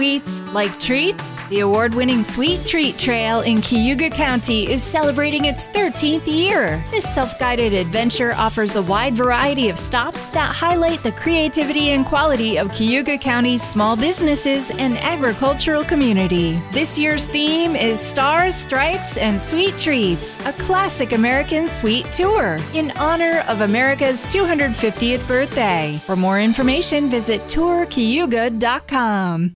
Sweets like treats? The award-winning Sweet Treat Trail in Cayuga County is celebrating its 13th year. This self-guided adventure offers a wide variety of stops that highlight the creativity and quality of Cayuga County's small businesses and agricultural community. This year's theme is Stars, Stripes, and Sweet Treats, a classic American sweet tour in honor of America's 250th birthday. For more information, visit tourcayuga.com.